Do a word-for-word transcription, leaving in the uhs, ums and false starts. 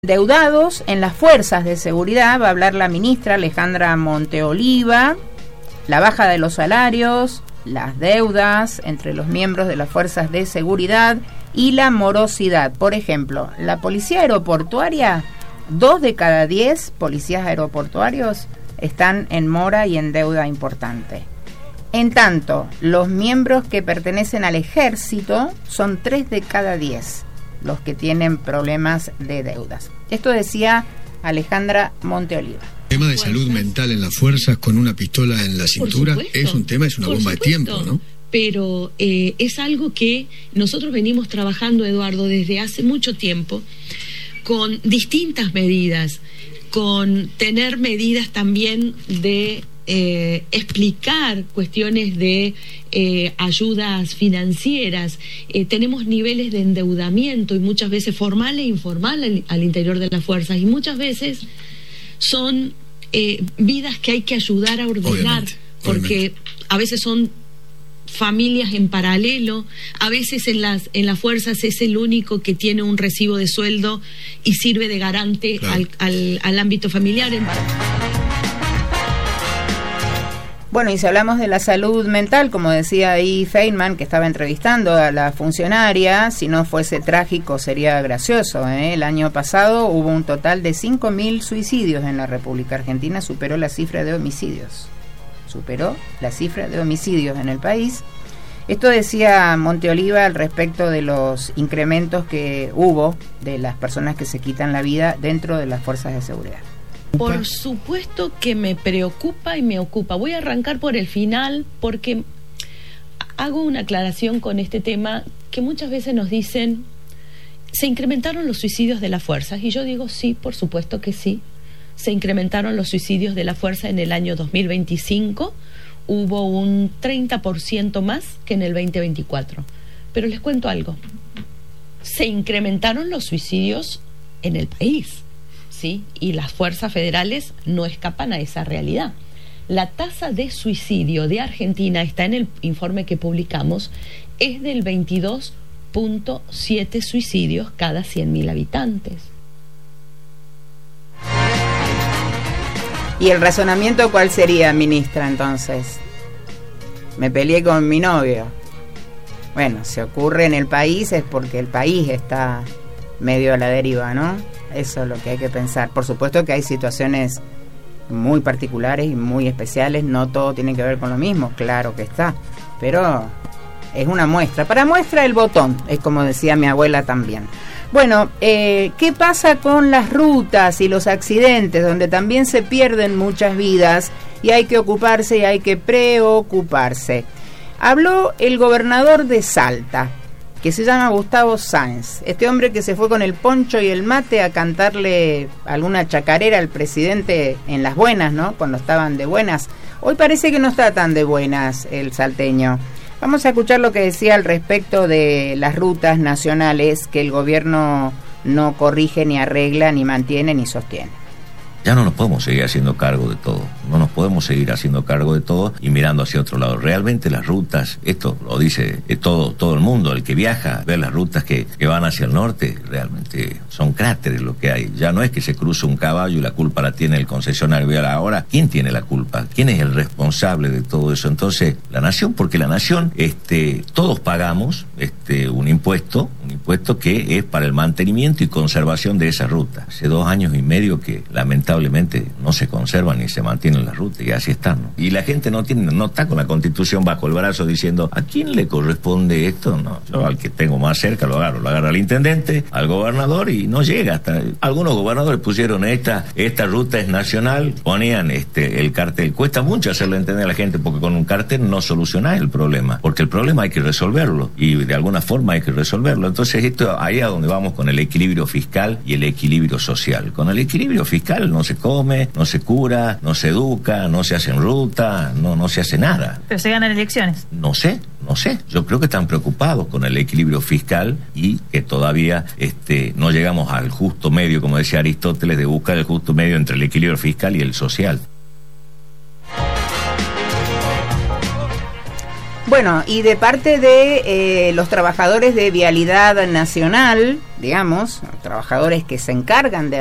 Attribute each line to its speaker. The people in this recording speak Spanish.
Speaker 1: Endeudados en las fuerzas de seguridad, va a hablar la ministra Alejandra Monteoliva, la baja de los salarios, las deudas entre los miembros de las fuerzas de seguridad y la morosidad. Por ejemplo, la policía aeroportuaria, dos de cada diez policías aeroportuarios están en mora y en deuda importante. En tanto, los miembros que pertenecen al ejército son tres de cada diez los que tienen problemas de deudas. Esto decía Alejandra Monteoliva.
Speaker 2: El tema de salud mental en las fuerzas con una pistola en la cintura es un tema, es una bomba de tiempo, ¿no?
Speaker 3: Pero eh, es algo que nosotros venimos trabajando, Eduardo, desde hace mucho tiempo, con distintas medidas, con tener medidas también de eh, explicar cuestiones de eh, ayudas financieras. Eh, tenemos niveles de endeudamiento y muchas veces formal e informal al, al interior de las fuerzas, y muchas veces son eh, vidas que hay que ayudar a ordenar, obviamente, porque obviamente. A veces son familias en paralelo, a veces en las en las fuerzas es el único que tiene un recibo de sueldo y sirve de garante, claro, al, al, al ámbito familiar.
Speaker 1: Bueno, y si hablamos de la salud mental, como decía ahí Feynman, que estaba entrevistando a la funcionaria, si no fuese trágico sería gracioso, ¿eh? El año pasado hubo un total de cinco mil suicidios en la República Argentina, superó la cifra de homicidios. Superó la cifra de homicidios en el país. Esto decía Monteoliva al respecto de los incrementos que hubo de las personas que se quitan la vida dentro de las fuerzas de seguridad.
Speaker 3: Por supuesto que me preocupa y me ocupa. Voy a arrancar por el final porque hago una aclaración con este tema que muchas veces nos dicen, ¿se incrementaron los suicidios de las fuerzas? Y yo digo, sí, por supuesto que sí. Se incrementaron los suicidios de la fuerza en el año dos mil veinticinco, hubo un treinta por ciento más que en el veinte veinticuatro. Pero les cuento algo, se incrementaron los suicidios en el país, ¿sí? Y las fuerzas federales no escapan a esa realidad. La tasa de suicidio de Argentina, está en el informe que publicamos, es del veintidós punto siete suicidios cada cien mil habitantes.
Speaker 1: ¿Y el razonamiento cuál sería, ministra, entonces? Me peleé con mi novio. Bueno, si ocurre en el país es porque el país está medio a la deriva, ¿no? Eso es lo que hay que pensar. Por supuesto que hay situaciones muy particulares y muy especiales, no todo tiene que ver con lo mismo, claro que está, pero es una muestra. Para muestra el botón, es como decía mi abuela también. Bueno, eh, ¿qué pasa con las rutas y los accidentes, donde también se pierden muchas vidas y hay que ocuparse y hay que preocuparse? Habló el gobernador de Salta, que se llama Gustavo Sáenz, este hombre que se fue con el poncho y el mate a cantarle alguna chacarera al presidente en las buenas, ¿no? Cuando estaban de buenas. Hoy parece que no está tan de buenas el salteño. Vamos a escuchar lo que decía al respecto de las rutas nacionales que el gobierno no corrige, ni arregla, ni mantiene, ni sostiene.
Speaker 4: Ya no nos podemos seguir haciendo cargo de todo, no nos podemos seguir haciendo cargo de todo y mirando hacia otro lado. Realmente las rutas, esto lo dice todo, todo el mundo, el que viaja, ve las rutas que, que van hacia el norte, realmente son cráteres lo que hay. Ya no es que se cruce un caballo y la culpa la tiene el concesionario. Ahora, ¿quién tiene la culpa? ¿Quién es el responsable de todo eso? Entonces, la nación, porque la nación, este, todos pagamos este, un impuesto, un impuesto que es para el mantenimiento y conservación de esa ruta. Hace dos años y medio que lamentablemente lamentablemente no se conservan ni se mantienen las rutas, y así están, ¿no? Y la gente no tiene, no está con la Constitución bajo el brazo diciendo ¿a quién le corresponde esto? No, yo al que tengo más cerca lo agarro, lo agarra al intendente, al gobernador, y no llega hasta. Algunos gobernadores pusieron esta, esta ruta es nacional, ponían este el cartel. Cuesta mucho hacerle entender a la gente, porque con un cartel no solucionás el problema, porque el problema hay que resolverlo, y de alguna forma hay que resolverlo. Entonces esto ahí es a donde vamos con el equilibrio fiscal y el equilibrio social. Con el equilibrio fiscal no se come, no se cura, no se educa, no se hace en ruta, no, no se hace nada.
Speaker 5: Pero se ganan elecciones.
Speaker 4: No sé, no sé. Yo creo que están preocupados con el equilibrio fiscal y que todavía este, no llegamos al justo medio, como decía Aristóteles, de buscar el justo medio entre el equilibrio fiscal y el social.
Speaker 1: Bueno, y de parte de eh, los trabajadores de Vialidad Nacional, digamos, trabajadores que se encargan de